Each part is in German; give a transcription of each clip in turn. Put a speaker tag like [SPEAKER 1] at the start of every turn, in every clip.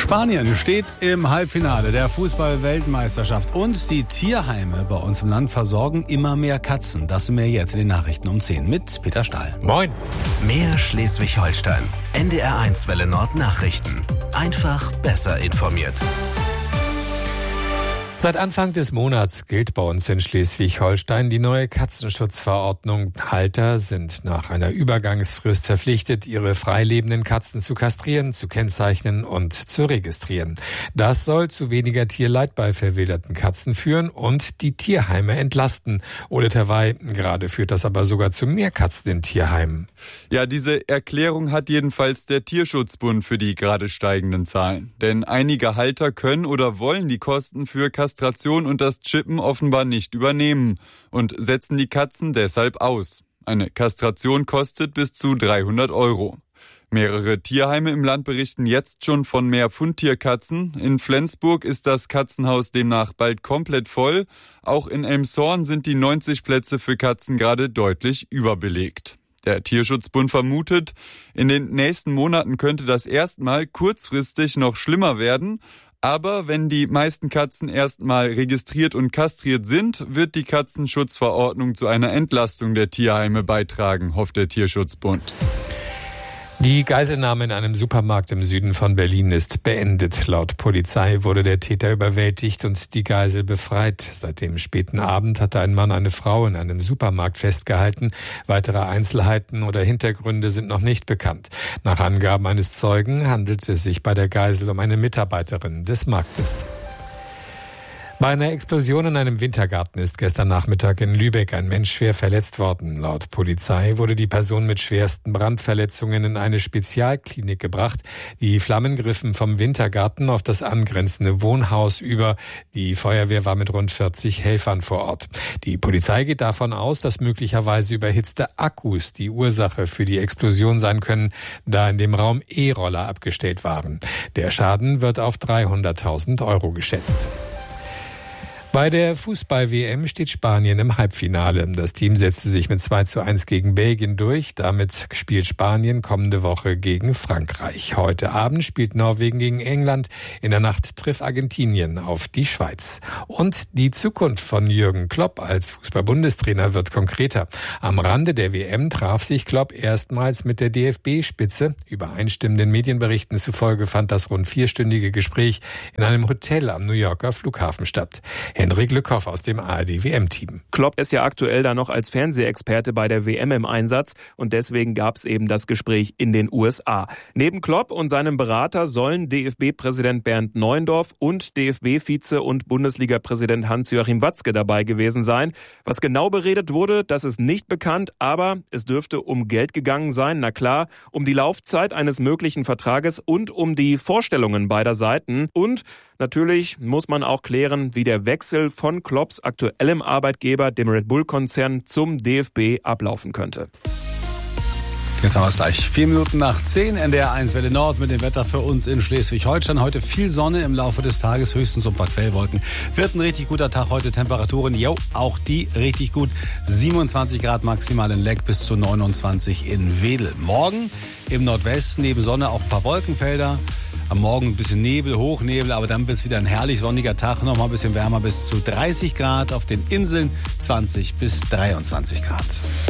[SPEAKER 1] Spanien steht im Halbfinale der Fußball-Weltmeisterschaft und die Tierheime bei uns im Land versorgen immer mehr Katzen. Das mehr jetzt in den Nachrichten um 10 mit Peter Stahl.
[SPEAKER 2] Moin.
[SPEAKER 3] Mehr Schleswig-Holstein. NDR1 Welle Nord Nachrichten. Einfach besser informiert.
[SPEAKER 2] Seit Anfang des Monats gilt bei uns in Schleswig-Holstein die neue Katzenschutzverordnung. Halter sind nach einer Übergangsfrist verpflichtet, ihre freilebenden Katzen zu kastrieren, zu kennzeichnen und zu registrieren. Das soll zu weniger Tierleid bei verwilderten Katzen führen und die Tierheime entlasten. Ole Terwey, gerade führt das aber sogar zu mehr Katzen in Tierheimen.
[SPEAKER 4] Ja, diese Erklärung hat jedenfalls der Tierschutzbund für die gerade steigenden Zahlen. Denn einige Halter können oder wollen die Kosten für Kastration und das Chippen offenbar nicht übernehmen und setzen die Katzen deshalb aus. Eine Kastration kostet bis zu 300 €. Mehrere Tierheime im Land berichten jetzt schon von mehr Fundtierkatzen. In Flensburg ist das Katzenhaus demnach bald komplett voll. Auch in Elmshorn sind die 90 Plätze für Katzen gerade deutlich überbelegt. Der Tierschutzbund vermutet, in den nächsten Monaten könnte das erstmal kurzfristig noch schlimmer werden. Aber wenn die meisten Katzen erstmal registriert und kastriert sind, wird die Katzenschutzverordnung zu einer Entlastung der Tierheime beitragen, hofft der Tierschutzbund.
[SPEAKER 2] Die Geiselnahme in einem Supermarkt im Süden von Berlin ist beendet. Laut Polizei wurde der Täter überwältigt und die Geisel befreit. Seit dem späten Abend hatte ein Mann eine Frau in einem Supermarkt festgehalten. Weitere Einzelheiten oder Hintergründe sind noch nicht bekannt. Nach Angaben eines Zeugen handelt es sich bei der Geisel um eine Mitarbeiterin des Marktes. Bei einer Explosion in einem Wintergarten ist gestern Nachmittag in Lübeck ein Mensch schwer verletzt worden. Laut Polizei wurde die Person mit schwersten Brandverletzungen in eine Spezialklinik gebracht. Die Flammen griffen vom Wintergarten auf das angrenzende Wohnhaus über. Die Feuerwehr war mit rund 40 Helfern vor Ort. Die Polizei geht davon aus, dass möglicherweise überhitzte Akkus die Ursache für die Explosion sein können, da in dem Raum E-Roller abgestellt waren. Der Schaden wird auf 300.000 € geschätzt. Bei der Fußball-WM steht Spanien im Halbfinale. Das Team setzte sich mit 2:1 gegen Belgien durch. Damit spielt Spanien kommende Woche gegen Frankreich. Heute Abend spielt Norwegen gegen England. In der Nacht trifft Argentinien auf die Schweiz. Und die Zukunft von Jürgen Klopp als Fußball-Bundestrainer wird konkreter. Am Rande der WM traf sich Klopp erstmals mit der DFB-Spitze. Übereinstimmenden Medienberichten zufolge fand das rund 4-stündige Gespräch in einem Hotel am New Yorker Flughafen statt. Henrik Lückhoff aus dem ARD-WM-Team.
[SPEAKER 5] Klopp ist ja aktuell da noch als Fernsehexperte bei der WM im Einsatz und deswegen gab es eben das Gespräch in den USA. Neben Klopp und seinem Berater sollen DFB-Präsident Bernd Neuendorf und DFB-Vize und Bundesliga-Präsident Hans-Joachim Watzke dabei gewesen sein. Was genau beredet wurde, das ist nicht bekannt, aber es dürfte um Geld gegangen sein, na klar, um die Laufzeit eines möglichen Vertrages und um die Vorstellungen beider Seiten. Und natürlich muss man auch klären, wie der Wechsel von Klopps aktuellem Arbeitgeber, dem Red Bull-Konzern, zum DFB ablaufen könnte.
[SPEAKER 1] Jetzt haben wir es gleich. 4 Minuten nach 10, NDR1 Welle Nord mit dem Wetter für uns in Schleswig-Holstein. Heute viel Sonne im Laufe des Tages, höchstens so ein paar Quellwolken. Wird ein richtig guter Tag heute. Temperaturen, auch die richtig gut. 27 Grad maximal in Leck bis zu 29 in Wedel. Morgen im Nordwesten neben Sonne auch ein paar Wolkenfelder. Am Morgen ein bisschen Nebel, Hochnebel, aber dann wird es wieder ein herrlich sonniger Tag. Nochmal ein bisschen wärmer bis zu 30 Grad. Auf den Inseln 20 bis 23 Grad.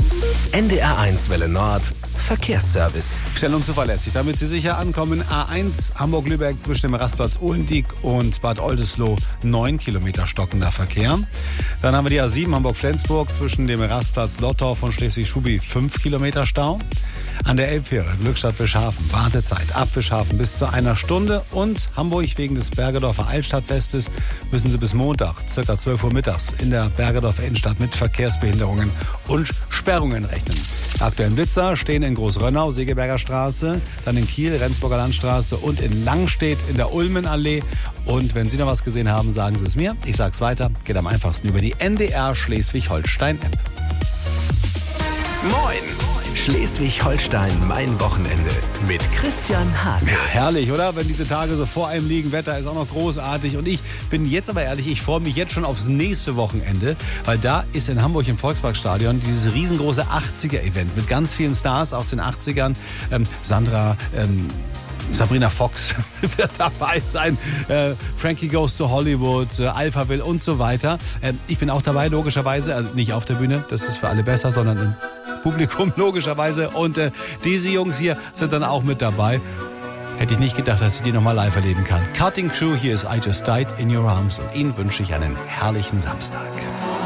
[SPEAKER 3] NDR1 Welle Nord. Verkehrsservice.
[SPEAKER 1] Schnell und zuverlässig, damit Sie sicher ankommen. A1 Hamburg-Lübeck zwischen dem Rastplatz Ohlendieck und Bad Oldesloe 9 Kilometer stockender Verkehr. Dann haben wir die A7 Hamburg-Flensburg zwischen dem Rastplatz Lottorf und Schleswig-Schubi 5 Kilometer Stau. An der Elbfähre Glückstadt-Bischhafen Wartezeit ab Bischhafen bis zu 1 Stunde. Und Hamburg wegen des Bergedorfer Altstadtfestes müssen Sie bis Montag ca. 12 Uhr mittags in der Bergedorfer Innenstadt mit Verkehrsbehinderungen und Sperrungen rechnen. Aktuellen Blitzer stehen in Großrönnau, Segeberger Straße, dann in Kiel, Rendsburger Landstraße und in Langstedt in der Ulmenallee. Und wenn Sie noch was gesehen haben, sagen Sie es mir. Ich sag's weiter. Geht am einfachsten über die NDR Schleswig-Holstein-App.
[SPEAKER 3] Moin! Schleswig-Holstein, mein Wochenende mit Christian Hake.
[SPEAKER 1] Ja, herrlich, oder? Wenn diese Tage so vor einem liegen, Wetter ist auch noch großartig. Und ich bin jetzt aber ehrlich, ich freue mich jetzt schon aufs nächste Wochenende, weil da ist in Hamburg im Volksparkstadion dieses riesengroße 80er-Event mit ganz vielen Stars aus den 80ern. Sandra, Sabrina Fox wird dabei sein. Frankie Goes to Hollywood, Alphaville und so weiter. Ich bin auch dabei, logischerweise. Also nicht auf der Bühne, das ist für alle besser, sondern im Publikum logischerweise. Und diese Jungs hier sind dann auch mit dabei. Hätte ich nicht gedacht, dass ich die nochmal live erleben kann. Cutting Crew, hier ist I Just Died in Your Arms. Und Ihnen wünsche ich einen herrlichen Samstag.